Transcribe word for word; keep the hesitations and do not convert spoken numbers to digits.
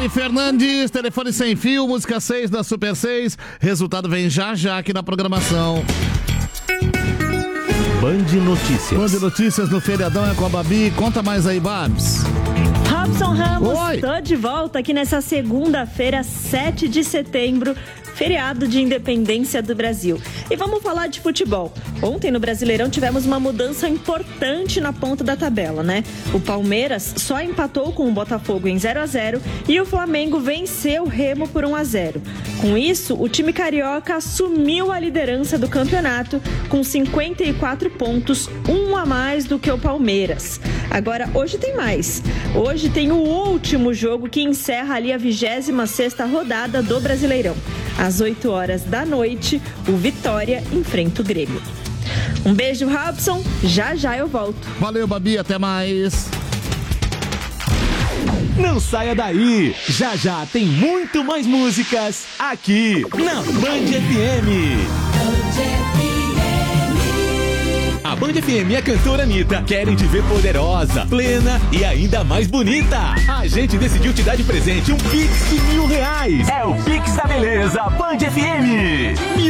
Mari Fernandes, telefone sem fio, música seis da Super seis. Resultado vem já já aqui na programação. Band Notícias. Band Notícias no feriadão é com a Babi. Conta mais aí, Babs. Robson Ramos, Oi. tô de volta aqui nessa segunda-feira, sete de setembro, feriado de independência do Brasil. E vamos falar de futebol. Ontem no Brasileirão tivemos uma mudança importante na ponta da tabela, né? O Palmeiras só empatou com o Botafogo em zero a zero e o Flamengo venceu o Remo por um a zero. Com isso, o time carioca assumiu a liderança do campeonato com cinquenta e quatro pontos, um a mais do que o Palmeiras. Agora, hoje tem mais. Hoje tem o último jogo que encerra ali a vigésima sexta rodada do Brasileirão. Às oito horas da noite, o Vitória enfrenta o Grêmio. Um beijo, Robson. Já já eu volto. Valeu, Babi. Até mais. Não saia daí. Já já tem muito mais músicas aqui na Band F M. A Band F M e a cantora Anitta querem te ver poderosa, plena e ainda mais bonita. A gente decidiu te dar de presente um Pix de mil reais. É o Pix da Beleza Band F M.